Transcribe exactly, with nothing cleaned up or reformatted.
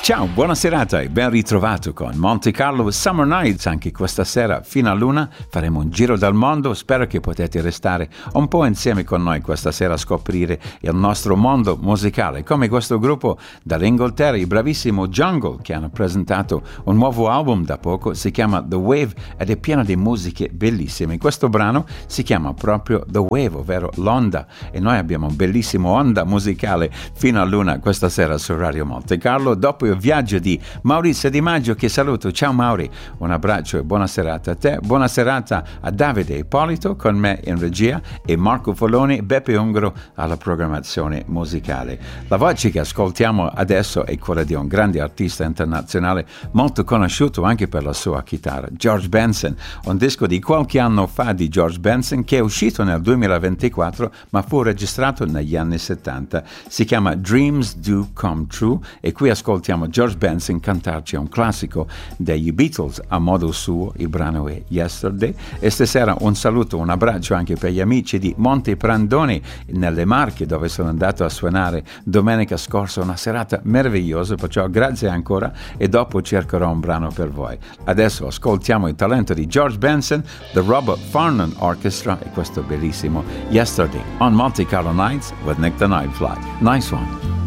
Ciao, buona serata e ben ritrovato con Monte Carlo Summer Nights. Anche questa sera fino a luna faremo un giro dal mondo. Spero che potete restare un po' insieme con noi questa sera a scoprire il nostro mondo musicale, come questo gruppo dall'Inghilterra, i bravissimo Jungle, che hanno presentato un nuovo album da poco, si chiama The Wave ed è pieno di musiche bellissime. Questo brano si chiama proprio The Wave, ovvero l'onda, e noi abbiamo un bellissimo onda musicale fino a luna questa sera su Radio Monte Carlo. Dopo il viaggio di Maurizio Di Maggio, che saluto. Ciao Mauri, un abbraccio e buona serata a te. Buona serata a Davide Ippolito con me in regia e Marco Foloni e Beppe Ungaro alla programmazione musicale. La voce che ascoltiamo adesso è quella di un grande artista internazionale molto conosciuto anche per la sua chitarra, George Benson. Un disco di qualche anno fa di George Benson che è uscito nel duemilaventiquattro ma fu registrato negli anni settanta. Si chiama Dreams Do Come True e qui ascoltiamo George Benson cantarci un classico degli Beatles a modo suo. Il brano è Yesterday. E stasera un saluto, un abbraccio anche per gli amici di Monte Prandoni nelle Marche, dove sono andato a suonare domenica scorsa, una serata meravigliosa, perciò grazie ancora e dopo cercherò un brano per voi. Adesso ascoltiamo il talento di George Benson, The Robert Farnon Orchestra e questo bellissimo Yesterday on Monte Carlo Nights with Nick the Nightfly. Nice one.